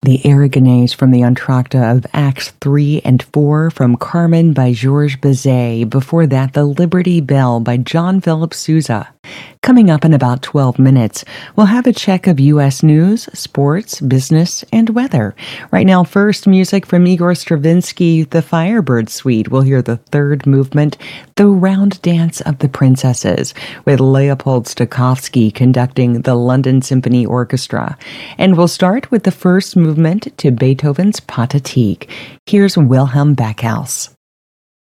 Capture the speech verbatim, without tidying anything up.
the Aragonese from the Entr'acte of Acts three and four from Carmen by Georges Bizet. Before that, The Liberty Bell by John Philip Sousa. Coming up in about twelve minutes, we'll have a check of U S news, sports, business, and weather. Right now, first music from Igor Stravinsky, the Firebird Suite. We'll hear the third movement, The Round Dance of the Princesses, with Leopold Stokowski conducting the London Symphony Orchestra. And we'll start with the first movement to Beethoven's Pathetique. Here's Wilhelm Backhaus.